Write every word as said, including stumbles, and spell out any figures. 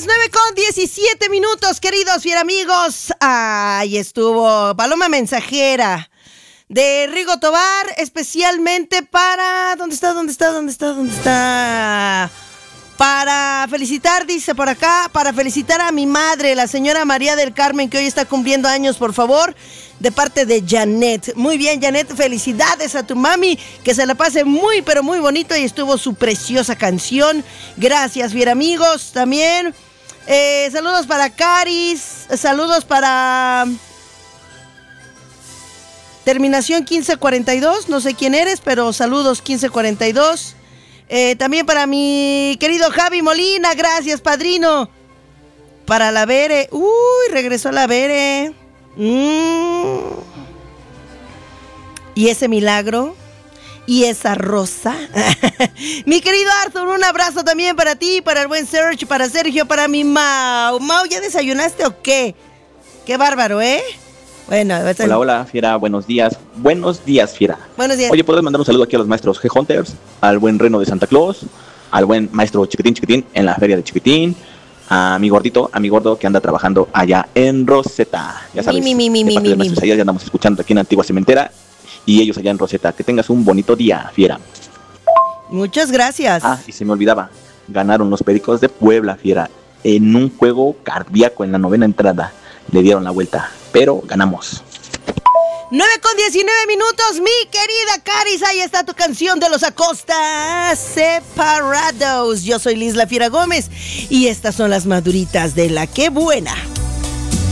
nueve con diecisiete minutos, queridos fiera amigos. Ahí estuvo Paloma Mensajera de Rigo Tobar, especialmente para... ¿Dónde está? ¿Dónde está? ¿Dónde está? ¿Dónde está? Para felicitar, dice por acá, para felicitar a mi madre, la señora María del Carmen, que hoy está cumpliendo años, por favor, de parte de Janet. Muy bien, Janet, felicidades a tu mami, que se la pase muy, pero muy bonito, y estuvo su preciosa canción. Gracias, fiera amigos, también. Eh, saludos para Caris, saludos para... Terminación quince cuarenta y dos, no sé quién eres, pero saludos quince cuarenta y dos. Eh, también para mi querido Javi Molina, gracias, padrino. Para la Bere, uy, regresó la Bere. Mm. Y ese milagro, y esa rosa. Mi querido Arthur, un abrazo también para ti, para el buen Serge, para Sergio, para mi Mau. Mau, ¿ya desayunaste o qué? Qué bárbaro, ¿eh? Bueno, hola, hola, fiera, buenos días. Buenos días, fiera. Buenos días. Oye, ¿puedes mandar un saludo aquí a los maestros G-Hunters, al buen Reno de Santa Claus, al buen maestro Chiquitín Chiquitín en la feria de Chiquitín, a mi gordito, a mi gordo que anda trabajando allá en Rosetta? Ya sabes, mi, mi, mi, mi, mi, mi. allá ya andamos escuchando aquí en Antigua Cementera y ellos allá en Rosetta. Que tengas un bonito día, fiera. Muchas gracias. Ah, y se me olvidaba, ganaron los Pericos de Puebla, fiera, en un juego cardíaco en la novena entrada. Le dieron la vuelta, pero ganamos. nueve con diecinueve minutos, mi querida Caris, ahí está tu canción de los Acosta, Separados. Yo soy Liz La Fiera Gómez y estas son las maduritas de La Que Buena.